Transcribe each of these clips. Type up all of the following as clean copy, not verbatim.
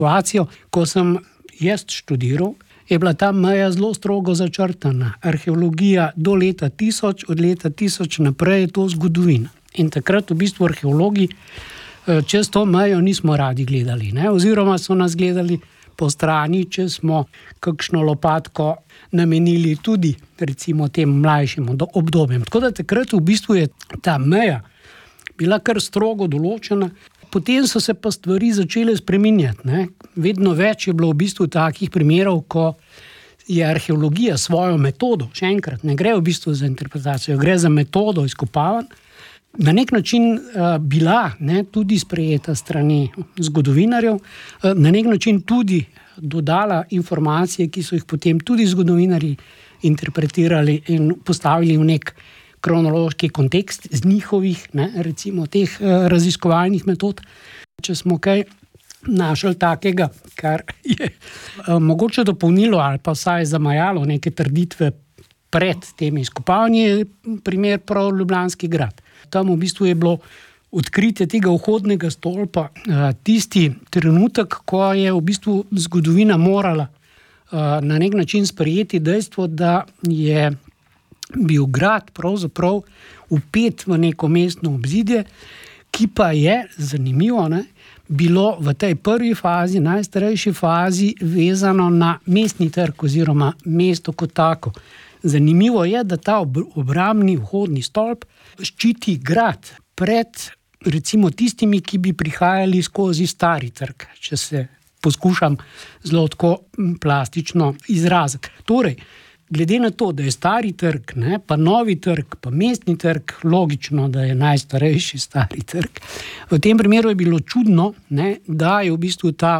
situacijo, ko sem jaz študiral, je bila ta meja zelo strogo začrtana. Arheologija do leta 1000, od leta 1000 naprej je to zgodovina. In takrat v bistvu arheologi čez to mejo nismo radi gledali, ne? Oziroma so nas gledali po strani, če smo kakšno lopatko namenili tudi recimo tem mlajšim obdobjem. Tako da takrat v bistvu je ta meja bila kar strogo določena. Potem so se pa stvari začele spreminjati, ne? Vedno več je bilo v bistvu takih primerov, ko je arheologija svojo metodo, še enkrat, ne gre v bistvu za interpretacijo, gre za metodo izkopavanj, na nek način bila, ne, tudi sprejeta strani zgodovinarjev, na nek način tudi dodala informacije, ki so jih potem tudi zgodovinarji interpretirali in postavili v nek kronološki kontekst z njihovih, ne, recimo teh raziskovalnih metod. Če smo kaj našli takega, kar je mogoče dopolnilo ali pa vsaj zamajalo neke trditve pred temi izkopavanji, je primer prav Ljubljanski grad. Tam v bistvu je bilo odkritje tega vhodnega stolpa tisti trenutek, ko je v bistvu zgodovina morala na nek način sprejeti dejstvo, da je bil grad pravzaprav vpet v neko mestno obzidje, ki pa je, zanimivo, ne, bilo v tej prvi fazi, najstarejši fazi, vezano na mestni trg oziroma mesto kot tako. Zanimivo je, da ta obrambni vhodni stolp ščiti grad pred recimo tistimi, ki bi prihajali skozi Stari trg, če se poskušam zelo tako plastično izraziti. Torej, glede na to, da je Stari trg, ne, pa Novi trg, pa mestni trg, logično, da je najstarejši Stari trg. V tem primeru je bilo čudno, ne, da je v bistvu ta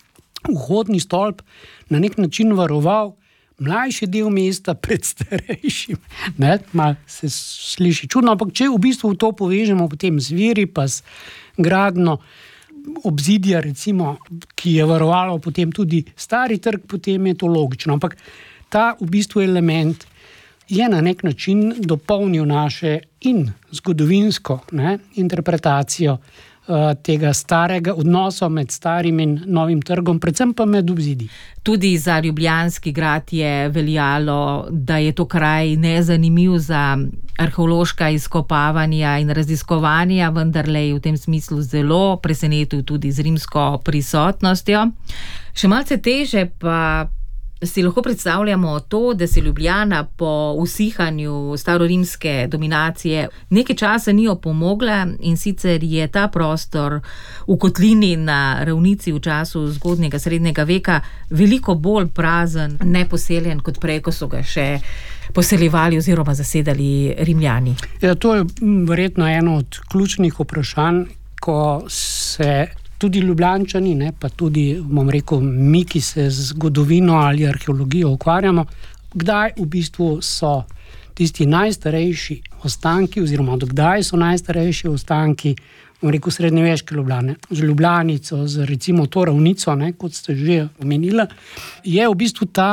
vhodni stolp na nek način varoval mlajši del mesta pred starejšim. Ne, malo se sliši čudno, ampak če v bistvu to povežemo potem z viri, pa z gradno obzidja, recimo, ki je varovalo potem tudi Stari trg, potem je to logično. Ampak ta v bistvu element je na nek način dopolnil naše in zgodovinsko, ne, interpretacijo tega starega odnosa med Starim in Novim trgom, predvsem pa med obzidji. Tudi za Ljubljanski grad je veljalo, da je to kraj nezanimiv za arheološka izkopavanja in raziskovanja, vendarle je v tem smislu zelo presenetil tudi z rimsko prisotnostjo. Še malce teže pa si lahko predstavljamo to, da se Ljubljana po usihanju starorimske dominacije nekaj časa ni opomogla in sicer je ta prostor v kotlini na ravnici v času zgodnjega srednjega veka veliko bolj prazen, neposeljen kot prej, ko so ga še poseljevali oziroma zasedali Rimljani. Ja, to je verjetno eno od ključnih vprašanj, ko se tudi Ljubljančani, ne, pa tudi, bom rekel, mi, ki se z zgodovino ali arheologijo ukvarjamo, kdaj v bistvu so tisti najstarejši ostanki, oziroma kdaj so najstarejši ostanki, bom rekel, srednjeveške Ljubljane. Z Ljubljanico, z recimo to ravnico, ne, kot ste že omenila, je v bistvu ta,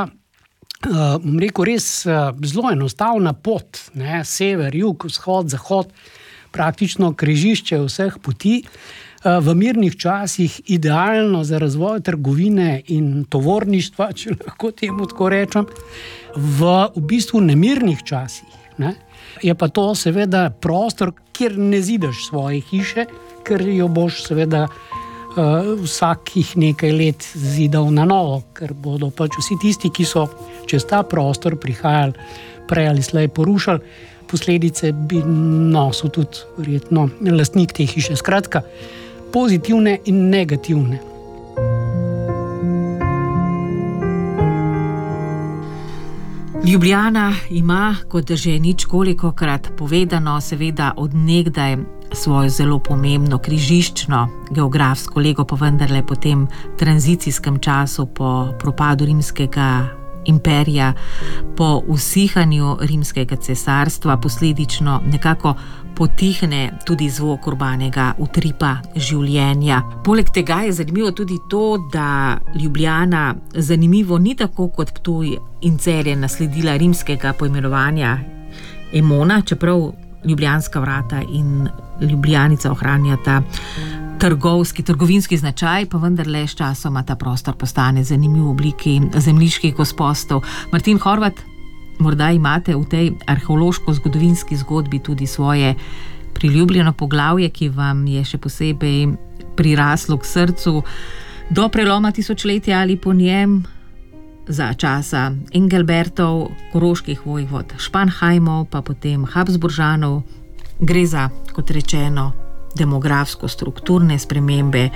bom rekel, res zelo enostavna pot, ne, sever, jug, vzhod, zahod, praktično križišče vseh poti, v mirnih časih idealno za razvoj trgovine in tovorništva, če lahko temu tako rečem, v bistvu nemirnih časih, ne, je pa to seveda prostor, kjer ne zidaš svoje hiše, ker jo boš seveda vsakih nekaj let zidal na novo, ker bodo pač vsi tisti, ki so čez ta prostor prihajali prej ali slej porušali, posledice bi nosil tudi verjetno lastnik te hiše. Skratka, pozitivne in negativne. Ljubljana ima, kot že ničkolikokrat povedano, seveda od nekdaj svojo zelo pomembno križiščno geografsko lego, pa vendarle po tem tranzicijskem času, po propadu rimskega imperija, po usihanju rimskega cesarstva, posledično nekako potihne tudi zvok urbanega utripa življenja. Poleg tega je zanimivo tudi to, da Ljubljana zanimivo ni tako kot Ptuj in Celje nasledila rimskega poimenovanja Emona, čeprav Ljubljanska vrata in Ljubljanica ohranjata trgovinski značaj, pa vendarle s časoma ta prostor postane zanimiv v obliki zemljiških gospostov. Martin Horvat, morda imate v tej arheološko-zgodovinski zgodbi tudi svoje priljubljeno poglavje, ki vam je še posebej priraslo k srcu do preloma tisočletja ali po njem, za časa Engelbertov, koroških vojvod, Španhajmov, pa potem Habsburžanov. Gre za, kot rečeno, demografsko-strukturne spremembe,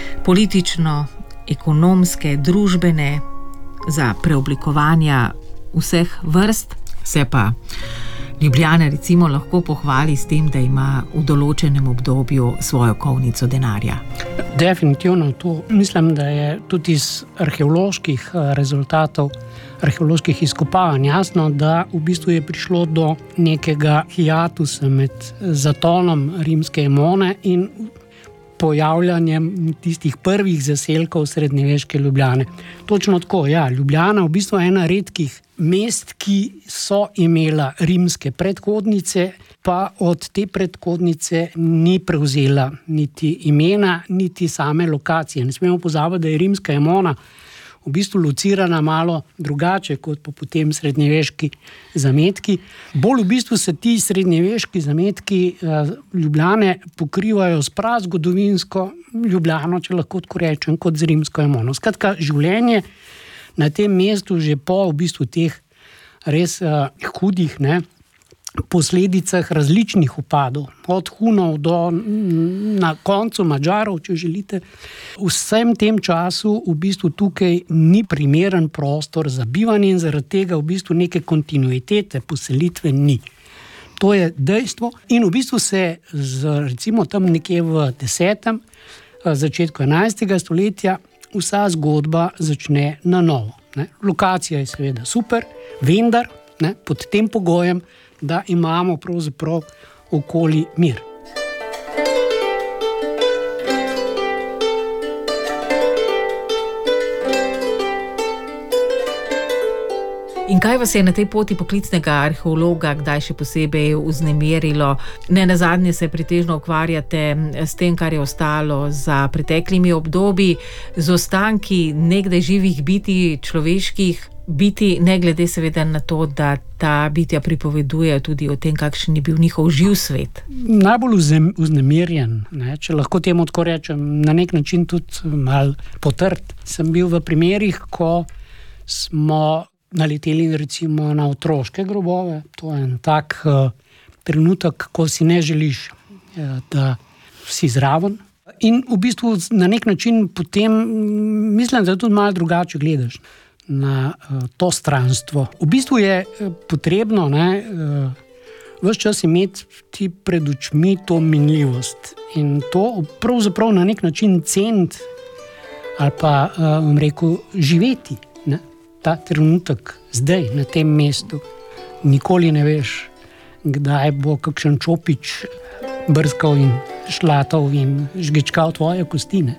politično-ekonomske, družbene, za preoblikovanja vseh vrst. Se pa Ljubljana recimo lahko pohvali s tem, da ima v določenem obdobju svojo kovnico denarja. Definitivno to. Mislim, da je tudi iz arheoloških rezultatov, arheoloških izkopavanj jasno, da v bistvu je prišlo do nekega hiatusa med zatonom rimske Emone in pojavljanjem tistih prvih zaselkov srednjeveške Ljubljane. Točno tako, ja, Ljubljana v bistvu je ena redkih mest, ki so imela rimske predhodnice, pa od te predhodnice ni prevzela niti imena, niti same lokacije. Ne smemo pozabiti, da je rimska Emona v bistvu locirana malo drugače kot pa potem srednjeveški zametki. Bolj v bistvu se ti srednjeveški zametki Ljubljane pokrivajo s prazgodovinsko Ljubljano, če lahko tako rečem, kot z rimsko Emono. Skratka, življenje na tem mestu že po v bistvu teh res hudih posledicah različnih upadov, od Hunov do na koncu Madžarov, če želite. V vsem tem času v bistvu tukaj ni primeren prostor za bivanje in zaradi tega v bistvu neke kontinuitete poselitve ni. To je dejstvo in v bistvu se recimo tam nekje v 10. začetku 11. stoletja vsa zgodba začne na novo. Lokacija je seveda super, vendar pod tem pogojem, da imamo pravzaprav okoli mir. In kaj vas je na tej poti poklicnega arheologa kdaj še posebej vznemirilo? Ne nazadnje se pretežno ukvarjate s tem, kar je ostalo za preteklimi obdobji, z ostanki nekdaj živih bitij, človeških biti, ne glede seveda na to, da ta bitja pripovedujejo tudi o tem, kakšen je bil njihov živ svet. Najbolj vznemirjen, če lahko temu tako rečem, na nek način tudi malo potrt. Sem bil v primerih, ko smo naleteli recimo na otroške grobove. To je en tak trenutek, ko si ne želiš, da si zraven. In v bistvu na nek način potem mislim, da tudi malo drugače gledaš na to stranstvo. V bistvu je potrebno ves čas imeti ti pred očmi to minljivost in to pravzaprav na nek način ceniti ali pa rekel, živeti ta trenutek zdaj na tem mestu. Nikoli ne veš, kdaj bo kakšen čopič brskal in šlatal in žgečkal tvoje kostine.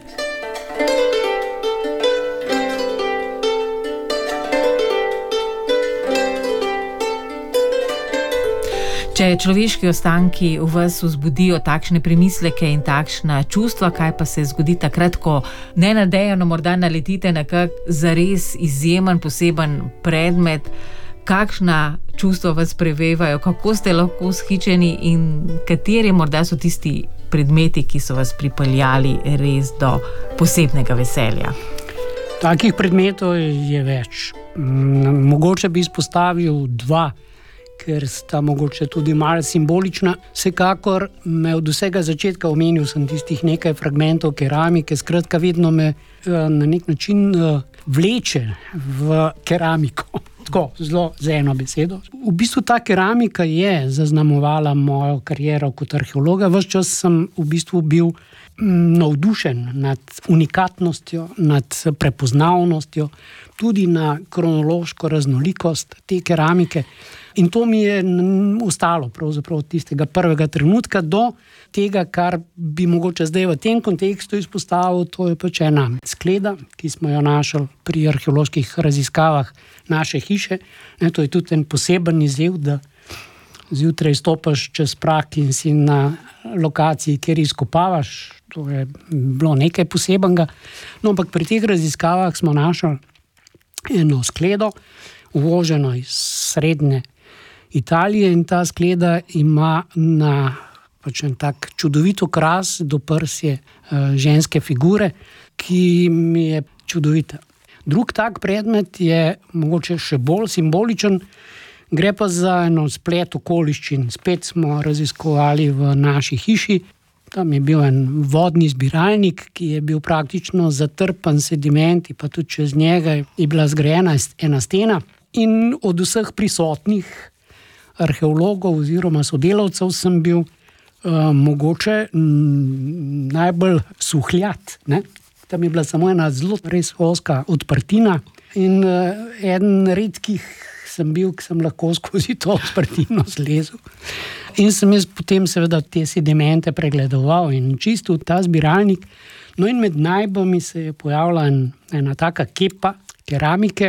Če človeški ostanki v vas vzbudijo takšne premisleke in takšna čustva, kaj pa se zgodi takrat, ko nenadejano morda naletite na kak zares izjemen, poseben predmet, kakšna čustva vas prevevajo, kako ste lahko vzhičeni in kateri morda so tisti predmeti, ki so vas pripeljali res do posebnega veselja? Takih predmetov je več. Mogoče bi izpostavil dva, ker sta mogoče tudi malo simbolična. Vsekakor me od vsega začetka omenil sem tistih nekaj fragmentov keramike, skratka vedno me na nek način vleče v keramiko. Tako, zelo z eno besedo. V bistvu ta keramika je zaznamovala mojo kariero kot arheologa. Ves čas sem v bistvu bil navdušen nad unikatnostjo, nad prepoznavnostjo, tudi na kronološko raznolikost te keramike. In to mi je ostalo pravzaprav od tistega prvega trenutka do tega, kar bi mogoče zdaj v tem kontekstu izpostavil, to je pač ena skleda, ki smo jo našli pri arheoloških raziskavah naše hiše. To je tudi en poseben izziv, da zjutraj stopiš čez prak in si na lokaciji, kjer izkopavaš. To je bilo nekaj posebenega. No, ampak pri teh raziskavah smo našli eno skledo, uvoženo iz srednje Italije, in ta skleda ima na en tak čudovit okras do prsje ženske figure, ki mi je čudovita. Drug tak predmet je mogoče še bolj simboličen, gre pa za eno splet okoliščin. Spet smo raziskovali v naši hiši. Tam je bil en vodni zbiralnik, ki je bil praktično zatrpan sedimenti, pa tudi čez njega je bila zgrajena ena stena. In od vseh prisotnih arheologov oziroma sodelavcev sem bil mogoče najbolj suhljat, ne? Tam je bila samo ena zelo res ozka odprtina in eden redkih sem bil, ki sem lahko skozi to odprtino zlezel. In sem jaz potem seveda te sedimente pregledoval in čistil ta zbiralnik. No, in med najbami se je pojavila ena taka kepa keramike,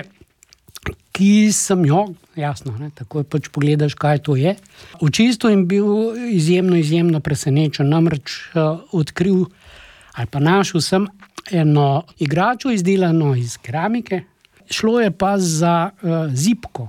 ki sem jo, jasno, ne, takoj pač pogledaš, kaj to je, očistil in bil izjemno presenečen. Namreč odkril ali pa našel sem eno igračo izdelano iz keramike. Šlo je pa za zibko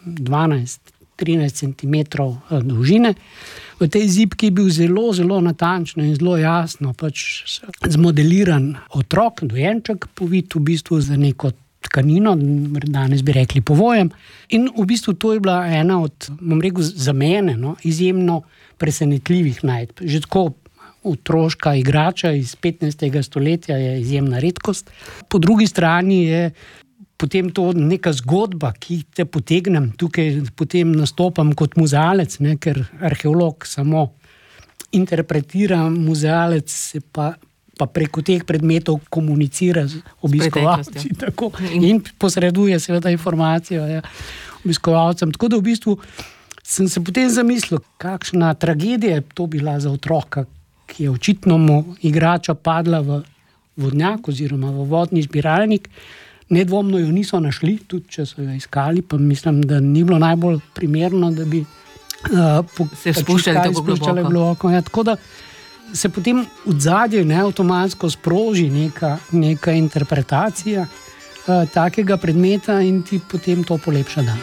12-13 centimetrov dolžine. V tej zibki je bil zelo natančno in zelo jasno pač zmodeliran otrok, dojenček, povit v bistvu za neko tkanino, danes bi rekli povojem. In v bistvu to je bila ena od, bom rekel, za mene, no, izjemno presenetljivih najdb. Že tako otroška igrača iz 15. stoletja je izjemna redkost. Po drugi strani je potem to neka zgodba, ki te potegnem. Tukaj potem nastopam kot muzealec, ne, ker arheolog samo interpretira, muzealec se pa preko teh predmetov komunicira z obiskovalci. Tako, in posreduje seveda informacijo obiskovalcem. Tako da v bistvu sem se potem zamislil, kakšna tragedija je to bila za otroka, ki je očitno mu igrača padla v vodnjak oziroma v vodni zbiralnik. Nedvomno jo niso našli, tudi če so jo iskali, pa mislim, da ni bilo najbolj primerno, da bi se spuščali tako globoko. Ja, tako da se potem v zadnje avtomatsko sproži neka interpretacija takega predmeta in ti potem to polepša dan.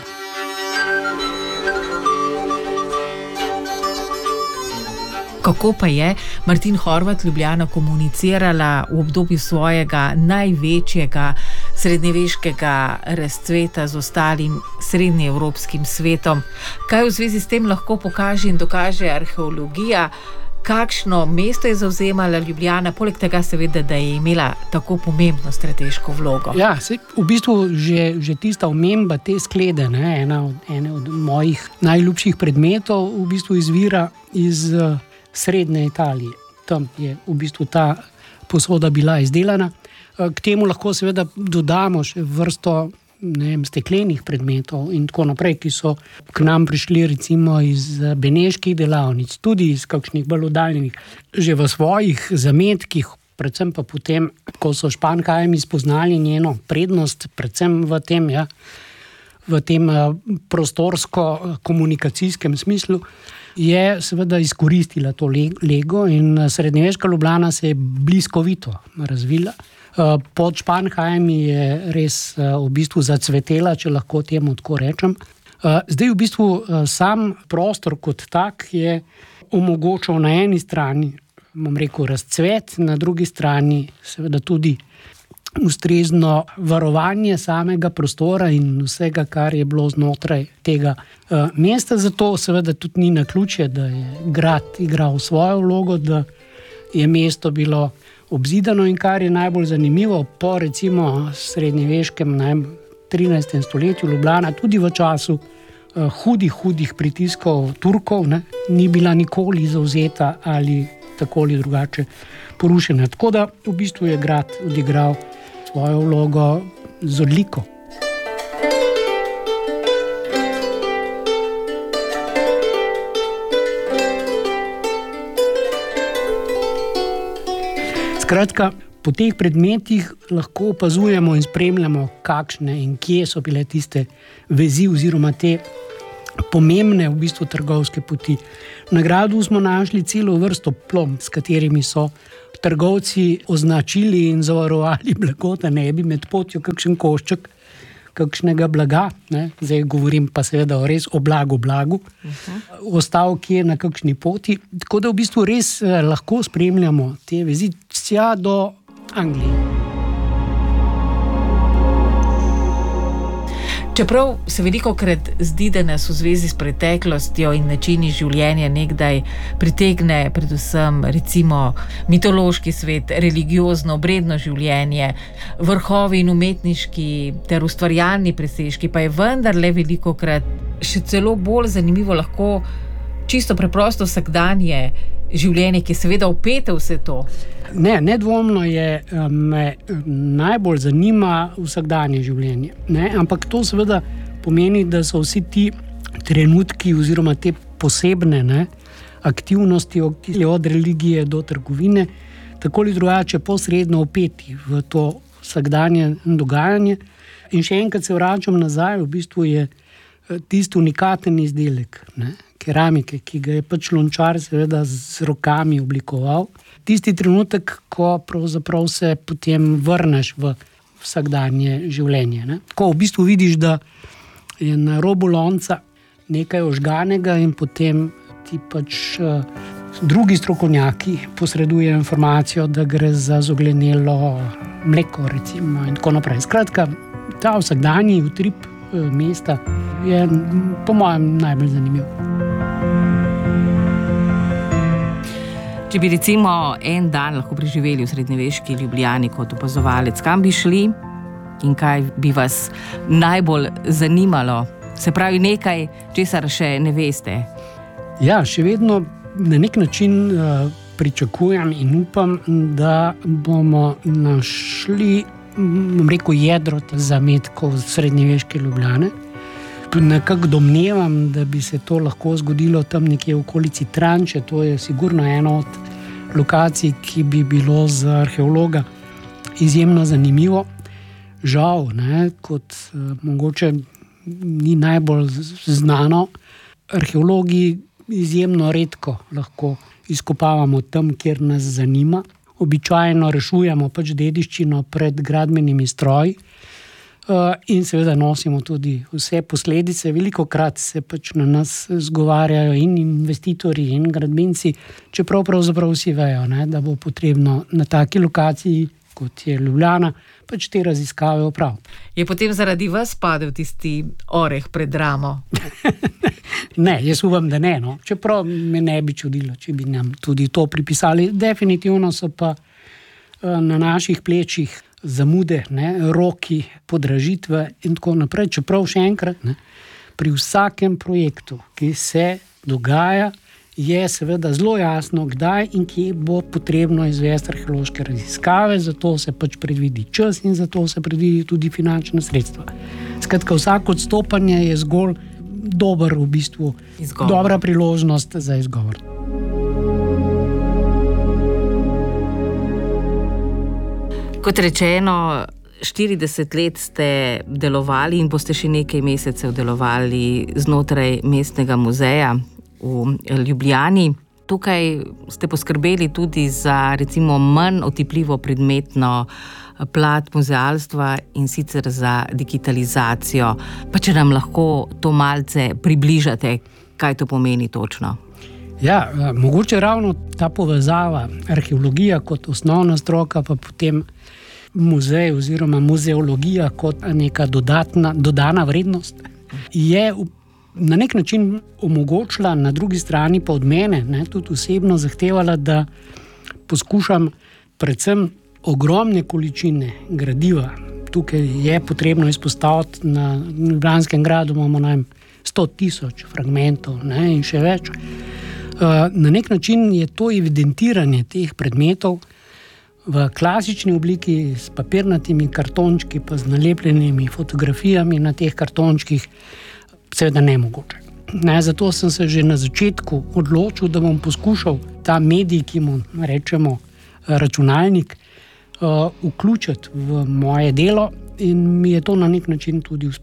Kako pa je Martin Horvat Ljubljana komunicirala v obdobju svojega največjega srednjeveškega razcveta z ostalim srednjeevropskim svetom? Kaj v zvezi s tem lahko pokaže in dokaže arheologija? Kakšno mesto je zavzemala Ljubljana, poleg tega seveda, da je imela tako pomembno strateško vlogo? Ja, v bistvu že tista omemba te sklede, ne, ena od mojih najljubših predmetov, v bistvu izvira iz srednje Italije. Tam je v bistvu ta posoda bila izdelana. K temu lahko seveda dodamo še vrsto steklenih predmetov in tako naprej, ki so k nam prišli recimo iz beneških delavnic, tudi iz kakšnih bolj oddaljenih. Že v svojih zametkih, predvsem pa potem, ko so Špankajmi spoznali njeno prednost, predvsem v tem prostorsko-komunikacijskem smislu, je seveda izkoristila to lego in srednjeveška Ljubljana se je bliskovito razvila. Pod Špankajmi je res v bistvu zacvetela, če lahko temu tako rečem. Zdaj v bistvu sam prostor kot tak je omogočal na eni strani, bom rekel, razcvet, na drugi strani seveda tudi ustrezno varovanje samega prostora in vsega, kar je bilo znotraj tega mesta. Zato seveda tudi ni naključje, da je grad igral svojo vlogo, da je mesto bilo obzidano in kar je najbolj zanimivo, po recimo srednjeveškem 13. stoletju Ljubljana tudi v času hudih pritiskov Turkov ni bila nikoli zavzeta ali tako ali drugače porušena. Tako da v bistvu je grad odigral svojo vlogo z odliko. Skratka, po teh predmetih lahko opazujemo in spremljamo, kakšne in kje so bile tiste vezi oziroma te pomembne v bistvu trgovske poti. Na gradu smo našli celo vrsto plomb, s katerimi so trgovci označili in zavarovali blago, da ne bi med potjo kakšen košček kakšnega blaga, ne? Zdaj govorim pa seveda res o blagu, ostal kje na kakšni poti. Tako da v bistvu res lahko spremljamo te vezi tja do Anglije. Čeprav se velikokrat zdi, da nas v zvezi s preteklostjo in načini življenja nekdaj pritegne predvsem recimo mitološki svet, religiozno, obredno življenje, vrhovi in umetniški ter ustvarjalni presežki, pa je vendarle velikokrat še celo bolj zanimivo lahko čisto preprosto vsakdanje življenje, ki je seveda vpeto vse to. Nedvomno me najbolj zanima vsakdanje življenje. Ne? Ampak to seveda pomeni, da so vsi ti trenutki oziroma te posebne aktivnosti od religije do trgovine tako ali drugače posredno vpeti v to vsakdanje dogajanje. In še enkrat se vračam nazaj, v bistvu je tisti unikaten izdelek, keramike, ki ga je pač lončar seveda z rokami oblikoval. Tisti trenutek, ko pravzaprav se potem vrneš v vsakdanje življenje. Ne? Ko v bistvu vidiš, da je na robu lonca nekaj ožganega in potem ti pač drugi strokovnjaki posredujejo informacijo, da gre za zoglenelo mleko recimo in tako naprej. Skratka, ta vsakdanji utrip mesta je po mojem najbolj zanimiv. Če bi recimo en dan lahko preživeli v srednjeveški Ljubljani kot opazovalec, kam bi šli in kaj bi vas najbolj zanimalo? Se pravi nekaj, česar še ne veste. Ja, še vedno na nek način pričakujem in upam, da bomo našli, jedro zametkov srednjeveške Ljubljane. Nekako domnevam, da bi se to lahko zgodilo tam nekje v okolici Tranče. To je sigurno ena od lokacij, ki bi bilo za arheologa izjemno zanimivo. Žal, kot mogoče ni najbolj znano, arheologi izjemno redko lahko izkopavamo tam, kjer nas zanima. Običajno rešujemo pač dediščino pred gradbenimi stroji. In seveda nosimo tudi vse posledice. Velikokrat se pač na nas zgovarjajo in investitorji in gradbinci, čeprav pravzaprav vsi vejo, da bo potrebno na taki lokaciji, kot je Ljubljana, pač te raziskave opraviti. Je potem zaradi vas padel tisti oreh pred ramo? Ne, jaz upam, da ne. Čeprav me ne bi čudilo, če bi nam tudi to pripisali. Definitivno so pa na naših plečih zamude, roki, podražitve in tako naprej. Čeprav še enkrat, pri vsakem projektu, ki se dogaja, je seveda zelo jasno, kdaj in kje bo potrebno izvesti arheološke raziskave, zato se pač predvidi čas in zato se predvidi tudi finančna sredstva. Skratka, vsako odstopanje je zgolj dober v bistvu, dobra priložnost za izgovor. Kot rečeno, 40 let ste delovali in boste še nekaj mesecev delovali znotraj mestnega muzeja v Ljubljani. Tukaj ste poskrbeli tudi za recimo manj otipljivo predmetno plat muzealstva in sicer za digitalizacijo. Pa če nam lahko to malce približate, kaj to pomeni točno? Ja, mogoče ravno ta povezava, arheologija kot osnovna stroka, pa potem muzej oziroma muzeologija kot neka dodana vrednost, je na nek način omogočila, na drugi strani pa od mene, tudi osebno zahtevala, da poskušam predvsem ogromne količine gradiva. Tukaj je potrebno izpostaviti, na Ljubljanskem gradu imamo 100,000 fragmentov in še več. Na nek način je to evidentiranje teh predmetov v klasični obliki s papirnatimi kartončki pa z nalepljenimi fotografijami na teh kartončkih seveda nemogoče. Zato sem se že na začetku odločil, da bom poskušal ta medij, ki mu rečemo računalnik, vključiti v moje delo in mi je to na nek način tudi uspelo.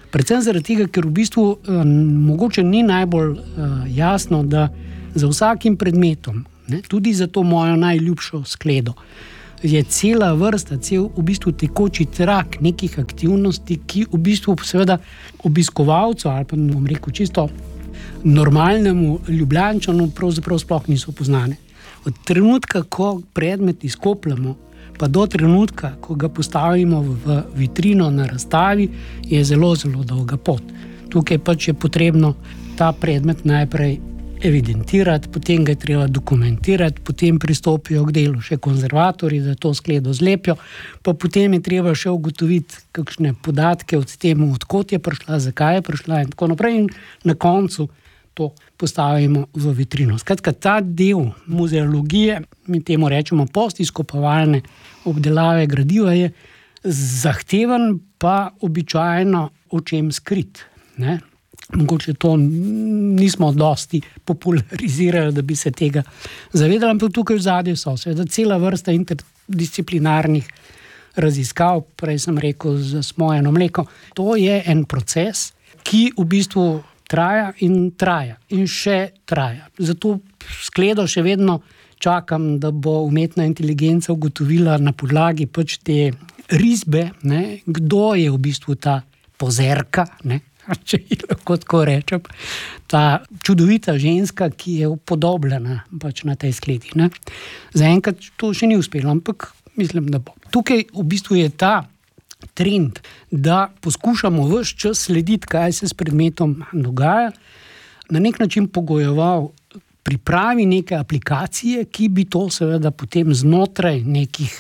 Predvsem zaradi tega, ker v bistvu mogoče ni najbolj jasno, da za vsakim predmetom, ne, tudi za to mojo najljubšo skledo, je cela vrsta, cel v bistvu tekoči trak nekih aktivnosti, ki v bistvu seveda obiskovalcu ali pa bom rekel čisto normalnemu Ljubljančanu pravzaprav sploh niso poznane. Od trenutka, ko predmet izkopljamo, pa do trenutka, ko ga postavimo v vitrino na razstavi, je zelo, zelo dolga pot. Tukaj pač je potrebno ta predmet najprej evidentirati, potem ga je treba dokumentirati, potem pristopijo k delu še konzervatorji, da to skledo zlepijo, pa potem je treba še ugotoviti kakšne podatke od temu, odkot je prišla, zakaj je prišla in tako naprej, in na koncu to postavimo v vitrino. Skratka, ta del muzeologije, mi temu rečemo postizkopovalne obdelave gradiva, je zahteven, pa običajno očem skrit, ne? Mogoče to nismo dosti popularizirali, da bi se tega zavedali, ampak tukaj v zadju so seveda cela vrsta interdisciplinarnih raziskav, prej sem rekel za smojeno mleko. To je en proces, ki v bistvu traja in še traja. Zato skledo še vedno čakam, da bo umetna inteligenca ugotovila na podlagi pač te risbe, ne, kdo je v bistvu ta pozerka, ne, če ji lahko tako rečem, ta čudovita ženska, ki je upodobljena pač na tej skledi. Ne. Zaenkrat to še ni uspelo, ampak mislim, da bo. Tukaj v bistvu je ta trend, da poskušamo ves čas slediti, kaj se s predmetom dogaja, na nek način pogojeval pripravi neke aplikacije, ki bi to seveda potem znotraj nekih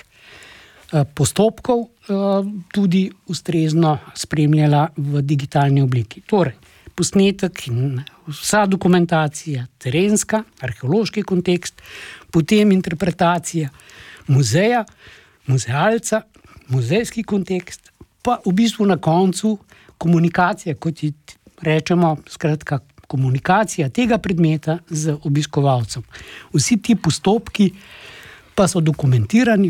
postopkov tudi ustrezno spremljala v digitalni obliki. Torej, posnetek in vsa dokumentacija terenska, arheološki kontekst, potem interpretacija muzeja, muzealca, muzejski kontekst, pa v bistvu na koncu komunikacija, kot ji rečemo, skratka, komunikacija tega predmeta z obiskovalcem. Vsi ti postopki pa so dokumentirani,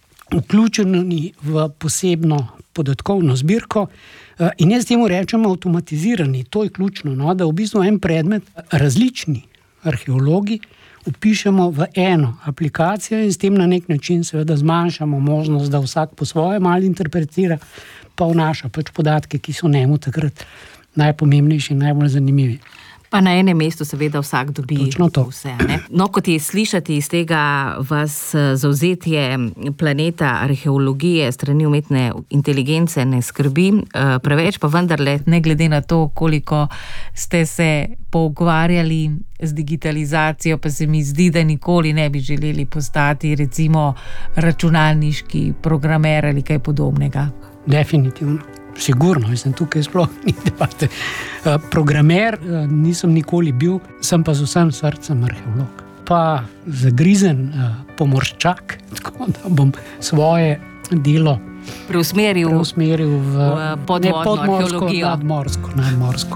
vključeni v posebno podatkovno zbirko in jaz temu rečem avtomatizirani. To je ključno, no? Da v bistvu en predmet različni arheologi vpišemo v eno aplikacijo in s tem na nek način seveda zmanjšamo možnost, da vsak po svoje malo interpretira, pa vnaša pač podatke, ki so njemu takrat najpomembnejši in najbolj zanimivi. Pa na enem mestu seveda vsak dobi vse. Ne? No, kot je slišati iz tega vas zavzetje planeta arheologije strani umetne inteligence ne skrbi preveč, pa vendarle, ne glede na to, koliko ste se pogovarjali z digitalizacijo, pa se mi zdi, da nikoli ne bi želeli postati recimo računalniški programer ali kaj podobnega. Definitivno. Sigurno, mislim, tukaj sploh ni debate. Programer nisem nikoli bil, sem pa z vsem srcem arheolog. Pa zagrizen pomorščak, tako da bom svoje delo preusmeril v podvodno arheologijo. Nadmorsko.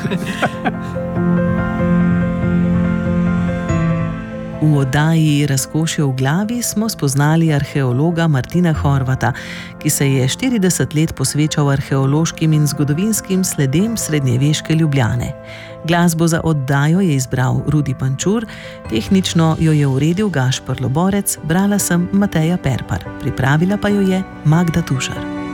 V oddaji Razkošje v glavi smo spoznali arheologa Martina Horvata, ki se je 40 let posvečal arheološkim in zgodovinskim sledem srednjeveške Ljubljane. Glasbo za oddajo je izbral Rudi Pančur, tehnično jo je uredil Gašper Loborec, brala sem Mateja Perpar, pripravila pa jo je Magda Tušar.